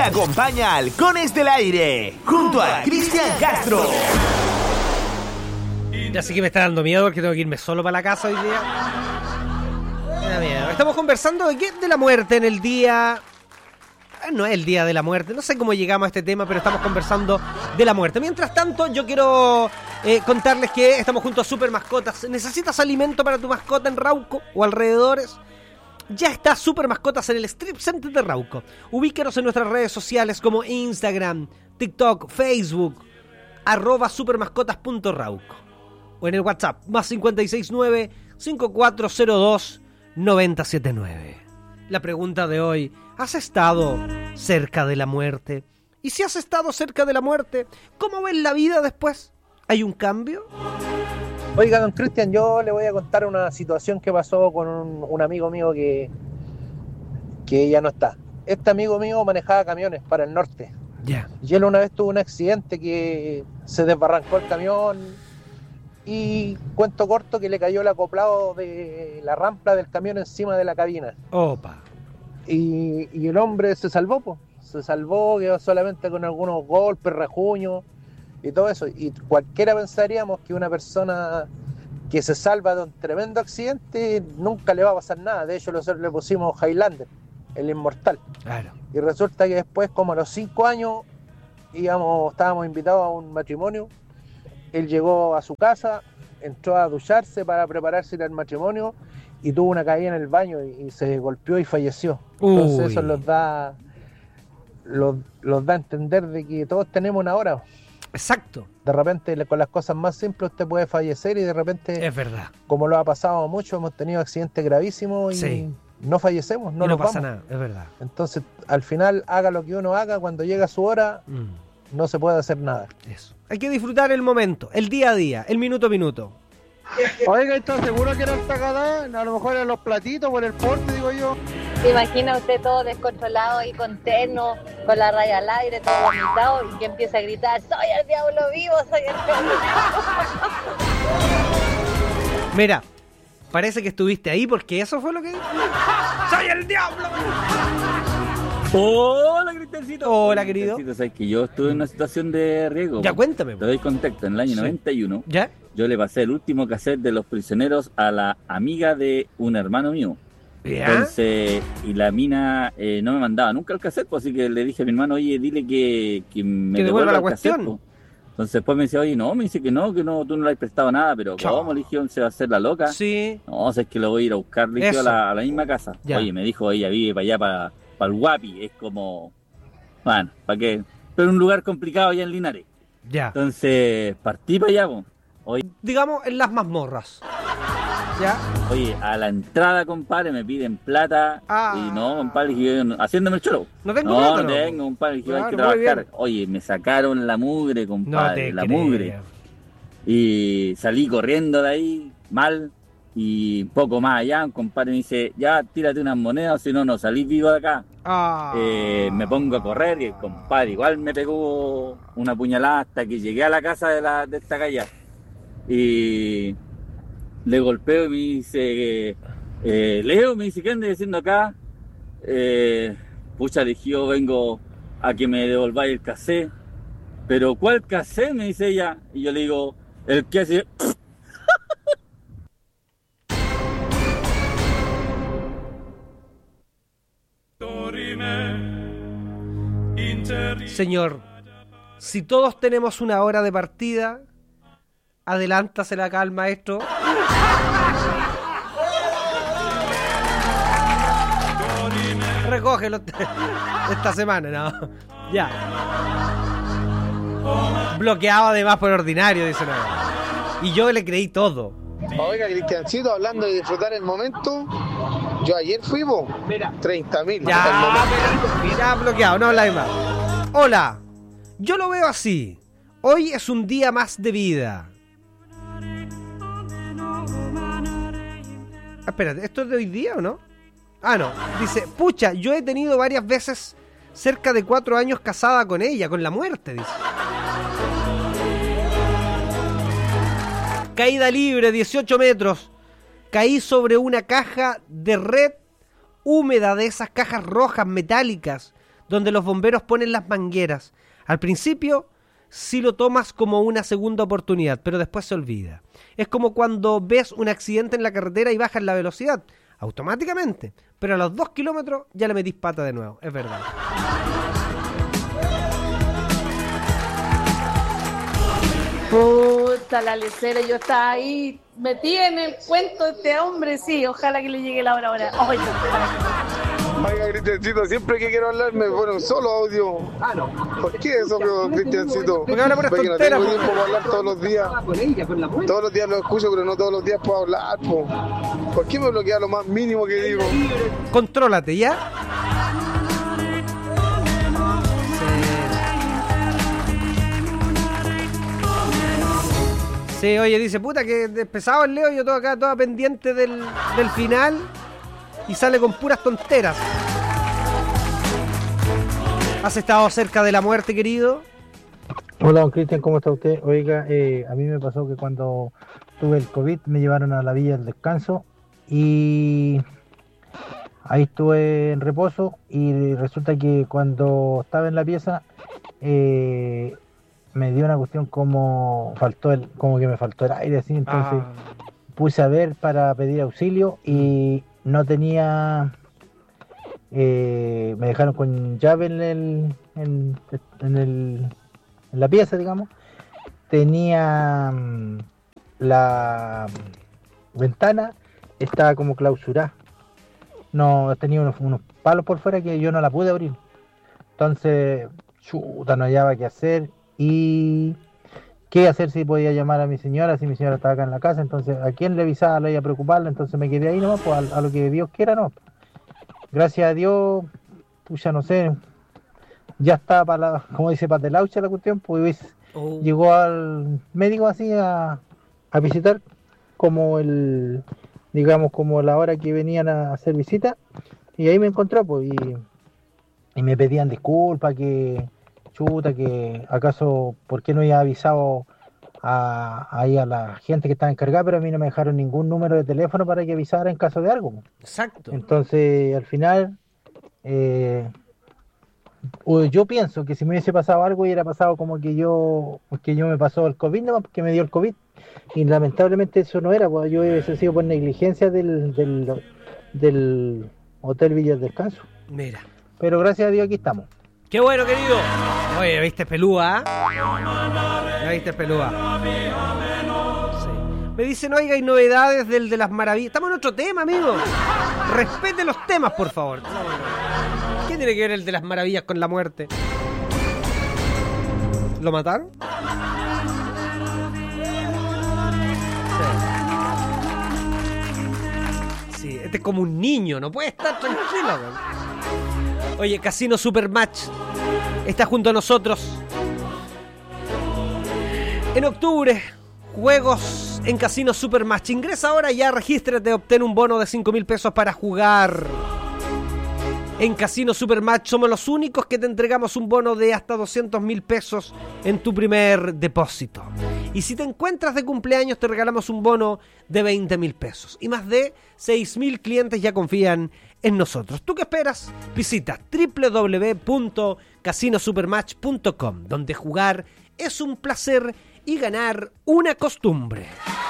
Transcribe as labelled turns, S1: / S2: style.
S1: acompaña Halcones del Aire, junto a Cristian Castro.
S2: Ya sé que me está dando miedo porque tengo que irme solo para la casa hoy día. Me da miedo. Estamos conversando de qué, de la muerte en el día... No es el día de la muerte, no sé cómo llegamos a este tema, pero estamos conversando de la muerte. Mientras tanto, yo quiero contarles que estamos junto a Super Mascotas. ¿Necesitas alimento para tu mascota en Rauco o alrededores? Ya está Super Mascotas en el Strip Center de Rauco. Ubíquenos en nuestras redes sociales como Instagram, TikTok, Facebook, @supermascotas.rauco. O en el WhatsApp, más 569-5402-979. La pregunta de hoy: ¿has estado cerca de la muerte? Y si has estado cerca de la muerte, ¿cómo ves la vida después? ¿Hay un cambio?
S3: Oiga, don Cristian, yo le voy a contar una situación que pasó con un amigo mío que ya no está. Este amigo mío manejaba camiones para el norte.
S2: Ya.
S3: Y él una vez tuvo un accidente que se desbarrancó el camión y, cuento corto, que le cayó el acoplado de la rampa del camión encima de la cabina.
S2: Opa.
S3: Y el hombre se salvó, pues. Se salvó, quedó solamente con algunos golpes, rajuños y todo eso. Y cualquiera pensaríamos que una persona que se salva de un tremendo accidente nunca le va a pasar nada. De hecho, nosotros le pusimos Highlander, el inmortal.
S2: Claro.
S3: Y resulta que después, como a los 5 años, estábamos invitados a un matrimonio. Él llegó a su casa, entró a ducharse para prepararse para el matrimonio y tuvo una caída en el baño y se golpeó y falleció. Entonces eso los da a entender de que todos tenemos una hora.
S2: Exacto.
S3: De repente, con las cosas más simples, usted puede fallecer y de repente,
S2: es verdad,
S3: como lo ha pasado mucho, hemos tenido accidentes gravísimos y
S2: sí,
S3: no fallecemos, no
S2: pasa
S3: vamos.
S2: nada, es verdad.
S3: Entonces, al final, haga lo que uno haga, cuando llega su hora, no se puede hacer nada.
S2: Eso. Hay que disfrutar el momento, el día a día, el minuto a minuto.
S4: Oiga, ¿estás seguro que era el Tagadá? A lo mejor eran los platitos por el porte, digo yo.
S5: ¿Se imagina usted todo descontrolado y con terno, con la raya al aire, todo vomitado, y que empieza a gritar: ¡soy el diablo vivo, soy el diablo vivo!
S2: Mira, parece que estuviste ahí porque eso fue lo que... ¡Soy el diablo!
S6: Hola, Cristiancito.
S2: Hola, querido.
S6: Sabes que yo estuve en una situación de riesgo.
S2: Ya, cuéntame.
S6: Te doy contexto. En el año 91,
S2: ¿ya?
S6: Yo le pasé el último cassette de Los Prisioneros a la amiga de un hermano mío.
S2: ¿Ya?
S6: Entonces, y la mina no me mandaba nunca el cassette, pues, así que le dije a mi hermano: oye, dile que me devuelva
S2: la
S6: el
S2: cuestión.
S6: cassette, pues. Entonces después me dice: oye, no, me dice que no, tú no le has prestado nada, pero ¿cómo? Le dije: ¿se va a hacer la loca?
S2: Sí.
S6: No, es que lo voy a ir a buscar, le dije, a la misma casa.
S2: Ya.
S6: Oye, me dijo: ella vive para allá, para el Guapi, es como... Bueno, ¿para qué? Pero un lugar complicado allá en Linares.
S2: Ya.
S6: Entonces, partí para allá, pues. Oye,
S2: digamos, en las mazmorras. ¿Ya?
S6: Oye, a la entrada, compadre, me piden plata. Y no, compadre, dije, haciéndome el cholo.
S2: No tengo plata,
S6: no tengo, compadre, dije,
S2: claro,
S6: hay que trabajar. Oye, me sacaron la mugre, compadre, mugre. Y salí corriendo de ahí, mal. Y un poco más allá, un compadre me dice: ya, tírate unas monedas, si no, no salís vivo de acá. Me pongo a correr y el compadre igual me pegó una puñalada hasta que llegué a la casa de esta calle. Y le golpeo y me dice: Leo, me dice, ¿qué andas haciendo acá? Pucha, le dije: yo vengo a que me devolváis el cassette. ¿Pero cuál cassette?, me dice ella. Y yo le digo: el que hace...
S2: Señor, si todos tenemos una hora de partida, adelántasela acá al maestro. Recógelo esta semana, ¿no? Ya. Bloqueado además por ordinario, dice nada. Y yo le creí todo.
S4: Oiga, Cristiancito, hablando de disfrutar el momento, yo ayer fui, 30.000.
S2: Ya bloqueado, no habláis más. Hola, yo lo veo así. Hoy es un día más de vida. Espérate, ¿esto es de hoy día o no? Ah, no. Dice: pucha, yo he tenido varias veces cerca de 4 años casada con ella, con la muerte, dice. Caída libre, 18 metros. Caí sobre una caja de red húmeda, de esas cajas rojas metálicas, donde los bomberos ponen las mangueras. Al principio sí lo tomas como una segunda oportunidad, pero después se olvida. Es como cuando ves un accidente en la carretera y bajas la velocidad, automáticamente, pero a los 2 kilómetros ya le metís pata de nuevo, es verdad.
S7: Puta, la lecera, yo estaba ahí metida en el cuento de este hombre, sí, ojalá que le llegue la hora ahora. Ay,
S4: oiga, Cristiancito, siempre que quiero hablar me pone un solo audio. ¿Por qué eso, Cristiancito?
S2: Porque ahora por
S4: Porque no
S2: tontera,
S4: tengo tiempo para hablar todos los días. Todos los días lo escucho, pero no todos los días puedo hablar, po. ¿Por qué me bloquea lo más mínimo que digo?
S2: Contrólate, ¿ya? Sí, oye, dice, puta, que pesado el Leo, yo todo acá, toda pendiente del final y sale con puras tonteras. ¿Has estado cerca de la muerte, querido?
S8: Hola, don Cristian, ¿cómo está usted? Oiga, a mí me pasó que cuando tuve el COVID me llevaron a la Villa del Descanso y ahí estuve en reposo y resulta que cuando estaba en la pieza me dio una cuestión como que me faltó el aire, así, entonces puse a ver para pedir auxilio y no tenía, me dejaron con llave en la pieza, digamos, tenía la ventana, estaba como clausurada, no tenía unos palos por fuera que yo no la pude abrir, entonces chuta, no hallaba qué hacer. Y qué hacer si podía llamar a mi señora, si mi señora estaba acá en la casa, entonces a quién le avisaba, le iba a preocuparla, entonces me quedé ahí nomás, pues a lo que Dios quiera, no. Gracias a Dios, pues ya no sé, ya está como dice Patelaucha la cuestión, pues llegó al médico así a visitar como como la hora que venían a hacer visita, y ahí me encontró, pues, y me pedían disculpas que acaso, ¿por qué no había avisado ahí a la gente que estaba encargada? Pero a mí no me dejaron ningún número de teléfono para que avisara en caso de algo.
S2: Exacto. Entonces,
S8: al final, yo pienso que si me hubiese pasado algo, hubiera pasado como que yo me pasó el COVID, nomás porque me dio el COVID. Y lamentablemente eso no era, pues yo hubiese sido por negligencia del Hotel Villa del Descanso.
S2: Mira.
S8: Pero gracias a Dios aquí estamos.
S2: ¡Qué bueno, querido! Oye, ¿viste pelúa? ¿Ya viste pelúa? Sí. Me dicen, oiga, hay novedades del de las maravillas. Estamos en otro tema, amigo. Respete los temas, por favor. ¿Qué tiene que ver el de las maravillas con la muerte? ¿Lo mataron? Sí, este es como un niño, no puede estar tranquilo, güey. Oye, Casino Supermatch está junto a nosotros. En octubre, juegos en Casino Supermatch. Ingresa ahora ya, regístrate, obtén un bono de 5.000 pesos para jugar. En Casino Supermatch somos los únicos que te entregamos un bono de hasta 200.000 pesos en tu primer depósito. Y si te encuentras de cumpleaños, te regalamos un bono de 20.000 pesos. Y más de 6.000 clientes ya confían en nosotros. ¿Tú qué esperas? Visita www.casinosupermatch.com, donde jugar es un placer y ganar una costumbre.